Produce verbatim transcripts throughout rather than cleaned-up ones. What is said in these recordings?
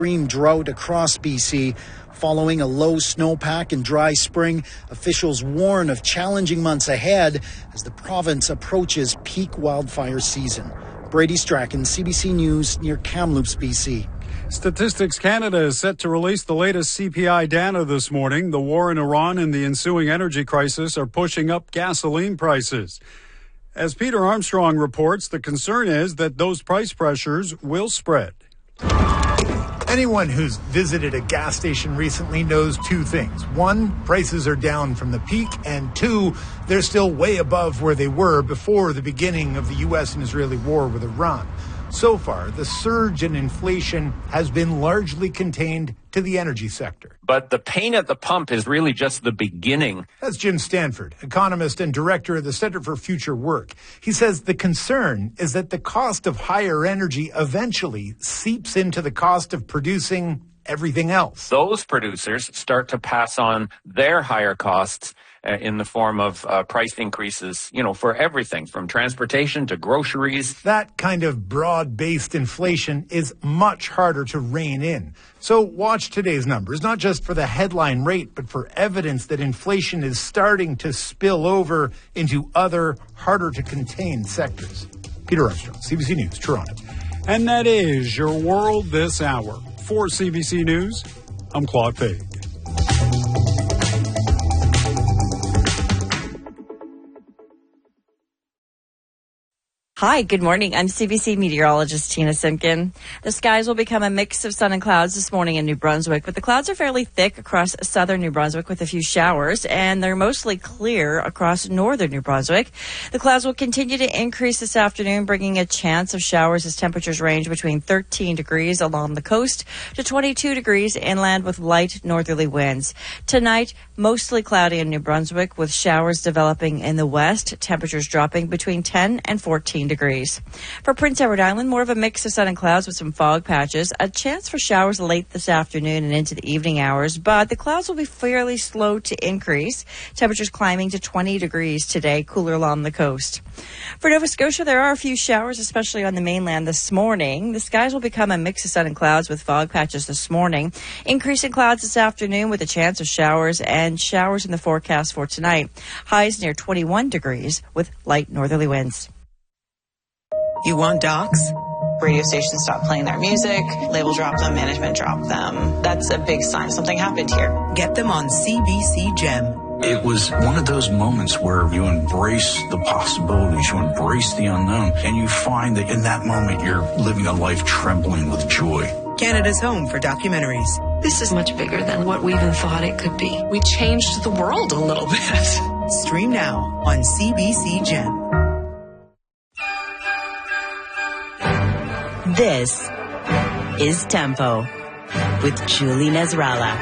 extreme drought across B C. Following a low snowpack and dry spring, officials warn of challenging months ahead as the province approaches peak wildfire season. Brady Strachan, C B C News, near Kamloops, B C. Statistics Canada is set to release the latest C P I data this morning. The war in Iran and the ensuing energy crisis are pushing up gasoline prices. As Peter Armstrong reports, the concern is that those price pressures will spread. Anyone who's visited a gas station recently knows two things. One, prices are down from the peak, and two, they're still way above where they were before the beginning of the U S and Israeli war with Iran. So far, the surge in inflation has been largely contained to the energy sector. But the pain at the pump is really just the beginning. That's Jim Stanford, economist and director of the Center for Future Work. He says the concern is that the cost of higher energy eventually seeps into the cost of producing everything else. Those producers start to pass on their higher costs uh, in the form of uh, price increases, you know, for everything from transportation to groceries. That kind of broad-based inflation is much harder to rein in. So watch today's numbers, not just for the headline rate, but for evidence that inflation is starting to spill over into other, harder-to-contain sectors. Peter Armstrong, C B C News, Toronto. And that is your world this hour. For C B C News, I'm Claude Page. Hi, good morning. I'm C B C meteorologist Tina Simkin. The skies will become a mix of sun and clouds this morning in New Brunswick, but the clouds are fairly thick across southern New Brunswick with a few showers, and they're mostly clear across northern New Brunswick. The clouds will continue to increase this afternoon, bringing a chance of showers as temperatures range between thirteen degrees along the coast to twenty-two degrees inland with light northerly winds. Tonight, mostly cloudy in New Brunswick with showers developing in the west, temperatures dropping between ten and fourteen degrees. For Prince Edward Island, more of a mix of sun and clouds with some fog patches. A chance for showers late this afternoon and into the evening hours, but the clouds will be fairly slow to increase. Temperatures climbing to twenty degrees today, cooler along the coast. For Nova Scotia, there are a few showers, especially on the mainland this morning. The skies will become a mix of sun and clouds with fog patches this morning. Increasing clouds this afternoon with a chance of showers and showers in the forecast for tonight. Highs near twenty-one degrees with light northerly winds. You want docs? Radio stations stop playing their music, label drop them, management drop them. That's a big sign something happened here. Get them on C B C Gem. It was one of those moments where you embrace the possibilities, you embrace the unknown, and you find that in that moment you're living a life trembling with joy. Canada's home for documentaries. This is much bigger than what we even thought it could be. We changed the world a little bit. Stream now on C B C Gem. This is Tempo with Julie Nasrallah.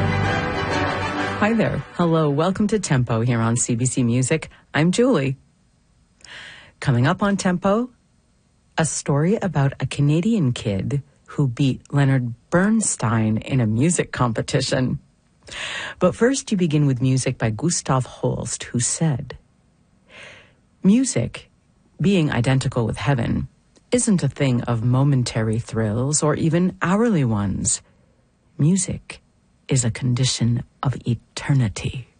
Hi there. Hello. Welcome to Tempo here on C B C Music. I'm Julie. Coming up on Tempo, a story about a Canadian kid who beat Leonard Bernstein in a music competition. But first, you begin with music by Gustav Holst, who said, "Music, being identical with heaven, isn't a thing of momentary thrills or even hourly ones. Music is a condition of eternity."